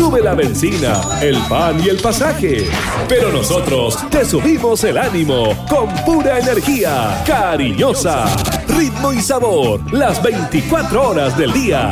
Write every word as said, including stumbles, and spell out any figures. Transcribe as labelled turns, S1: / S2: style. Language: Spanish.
S1: sube la benzina, el pan y el pasaje. Pero nosotros te subimos el ánimo con pura energía, cariñosa, ritmo y sabor, las veinticuatro horas del día.